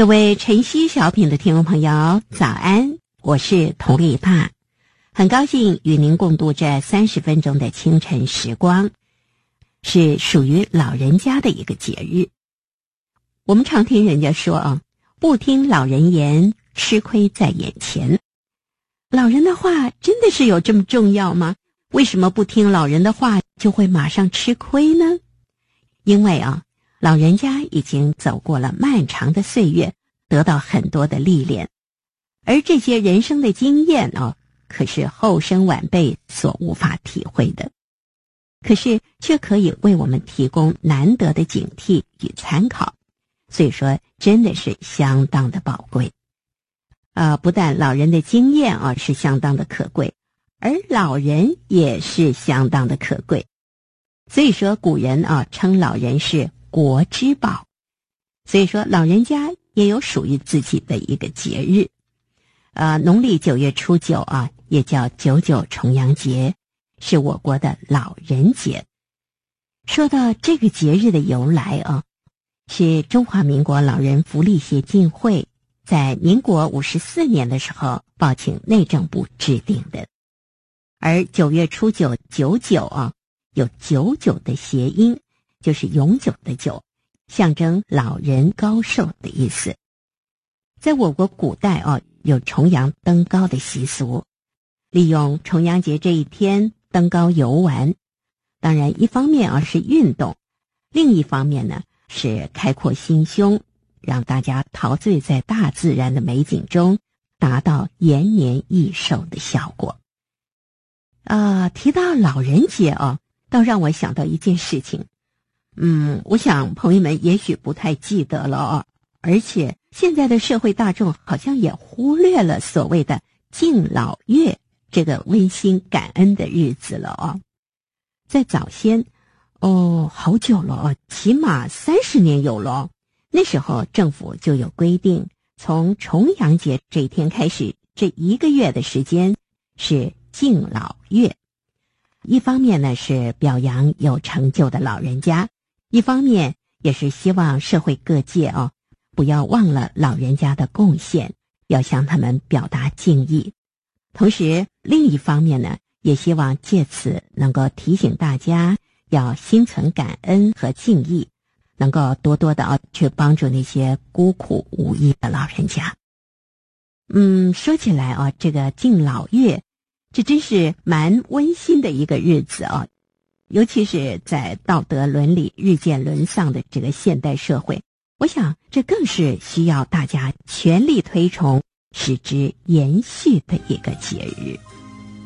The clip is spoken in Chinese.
各位晨曦小品的听众朋友，早安，我是佟丽娜，很高兴与您共度这30分钟的清晨时光，是属于老人家的一个节日。我们常听人家说不听老人言，吃亏在眼前。老人的话真的是有这么重要吗？为什么不听老人的话就会马上吃亏呢？因为老人家已经走过了漫长的岁月，得到很多的历练，而这些人生的经验可是后生晚辈所无法体会的，可是却可以为我们提供难得的警惕与参考，所以说真的是相当的宝贵。不但老人的经验是相当的可贵，而老人也是相当的可贵。所以说古人称老人是国之宝，所以说老人家也有属于自己的一个节日。农历9月初9也叫99重阳节，是我国的老人节。说到这个节日的由来是中华民国老人福利协进会在民国54年的时候报请内政部制定的。而9月初9 99有99的谐音，就是永久的久，象征老人高寿的意思。在我国古代有重阳登高的习俗，利用重阳节这一天登高游玩。当然一方面是运动，另一方面呢是开阔心胸，让大家陶醉在大自然的美景中，达到延年益寿的效果。提到老人节倒让我想到一件事情。我想朋友们也许不太记得了而且现在的社会大众好像也忽略了所谓的敬老月这个温馨感恩的日子了在早先好久了起码30年有了那时候政府就有规定，从重阳节这一天开始，这1个月的时间是敬老月。一方面呢是表扬有成就的老人家，一方面也是希望社会各界不要忘了老人家的贡献，要向他们表达敬意。同时另一方面呢，也希望借此能够提醒大家要心存感恩和敬意，能够多多的去帮助那些孤苦无依的老人家。说起来这个敬老月这真是蛮温馨的一个日子尤其是在道德伦理日渐沦丧的这个现代社会，我想这更是需要大家全力推崇，使之延续的一个节日。